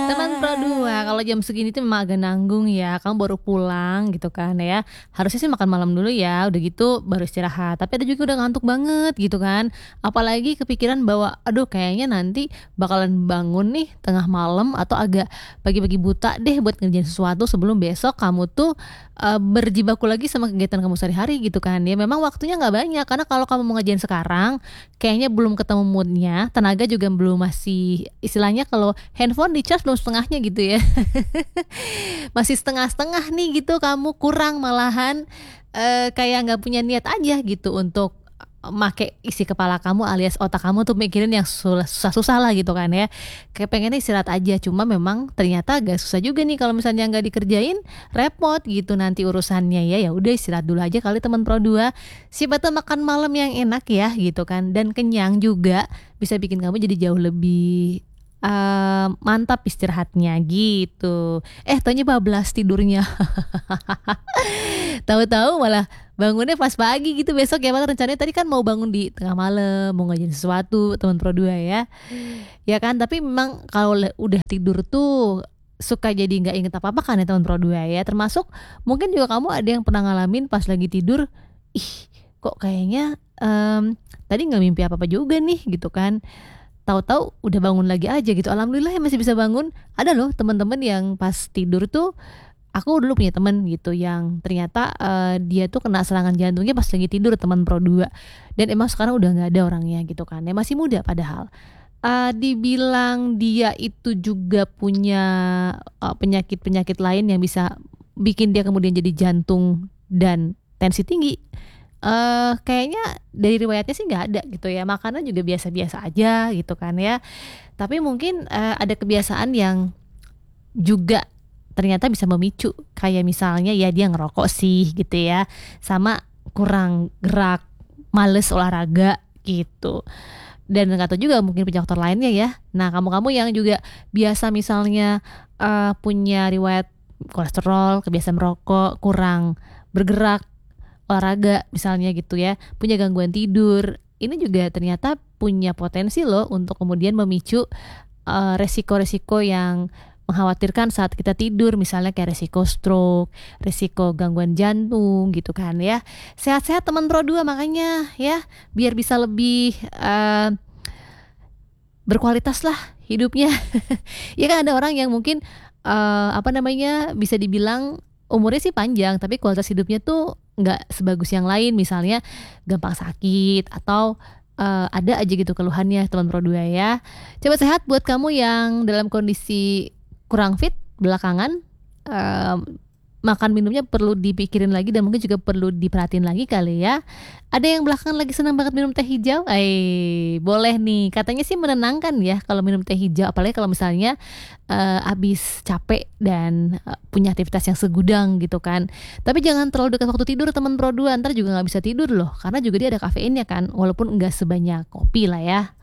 Teman Pro 2 kalau jam segini tuh memang agak nanggung ya, kamu baru pulang gitu kan ya. Harusnya sih makan malam dulu ya, udah gitu baru istirahat. Tapi ada juga udah ngantuk banget gitu kan. Apalagi kepikiran bahwa aduh kayaknya nanti bakalan bangun nih tengah malam atau agak pagi-pagi buta deh buat ngerjain sesuatu sebelum besok kamu tuh berjibaku lagi sama kegiatan kamu sehari-hari gitu kan. Ya memang waktunya nggak banyak karena kalau kamu mau ngerjain sekarang kayaknya belum ketemu moodnya, tenaga juga belum, masih istilahnya kalau handphone di-charge belum setengahnya gitu ya. Masih setengah-setengah nih gitu, kamu kurang malahan, kayak nggak punya niat aja gitu untuk make isi kepala kamu alias otak kamu tuh mikirin yang susah-susah lah gitu kan ya. Kayak pengennya istirahat aja, cuma memang ternyata agak susah juga nih kalau misalnya nggak dikerjain, repot gitu nanti urusannya ya. Ya udah istirahat dulu aja kali teman Pro 2. Siapa tahu makan malam yang enak ya gitu kan dan kenyang juga bisa bikin kamu jadi jauh lebih mantap istirahatnya gitu. Taunya bablas tidurnya. Tahu-tahu malah bangunnya pas pagi gitu besok ya, padahal rencananya tadi kan mau bangun di tengah malam, mau ngajarin sesuatu teman Pro 2 ya. Ya kan, tapi memang kalau udah tidur tuh suka jadi nggak inget apa-apa kan ya teman Pro 2 ya. Termasuk mungkin juga kamu ada yang pernah ngalamin pas lagi tidur, ih kok kayaknya tadi nggak mimpi apa-apa juga nih gitu kan. Tahu-tahu udah bangun lagi aja gitu. Alhamdulillah ya masih bisa bangun. Ada loh teman-teman yang pas tidur tuh, aku dulu punya teman gitu yang ternyata dia tuh kena serangan jantungnya pas lagi tidur teman Pro 2. Dan emang sekarang udah nggak ada orangnya gitu kan. Ya masih muda padahal. Dibilang dia itu juga punya penyakit-penyakit lain yang bisa bikin dia kemudian jadi jantung dan tensi tinggi. Kayaknya dari riwayatnya sih nggak ada gitu ya, makanan juga biasa-biasa aja gitu kan ya. Tapi mungkin ada kebiasaan yang juga ternyata bisa memicu, kayak misalnya ya dia ngerokok sih gitu ya, sama kurang gerak, males olahraga gitu. Dan nggak tahu juga mungkin punya faktor lainnya ya. Nah kamu-kamu yang juga biasa misalnya punya riwayat kolesterol, kebiasaan merokok, kurang bergerak, olahraga misalnya gitu ya, punya gangguan tidur, ini juga ternyata punya potensi loh untuk kemudian memicu resiko-resiko yang mengkhawatirkan saat kita tidur, misalnya kayak resiko stroke, resiko gangguan jantung gitu kan ya. Sehat-sehat teman Pro 2 makanya ya, biar bisa lebih berkualitas lah hidupnya. Ya kan ada orang yang mungkin bisa dibilang umurnya sih panjang tapi kualitas hidupnya tuh nggak sebagus yang lain, misalnya gampang sakit atau ada aja gitu keluhannya teman Pro 2 ya. Coba sehat buat kamu yang dalam kondisi kurang fit belakangan, makan minumnya perlu dipikirin lagi dan mungkin juga perlu diperhatiin lagi kali ya. Ada yang belakangan lagi senang banget minum teh hijau, boleh nih, katanya sih menenangkan ya kalau minum teh hijau, apalagi kalau misalnya abis capek dan punya aktivitas yang segudang gitu kan. Tapi jangan terlalu dekat waktu tidur teman Pro 2, ntar juga nggak bisa tidur loh, karena juga dia ada kafeinnya kan, walaupun nggak sebanyak kopi lah ya.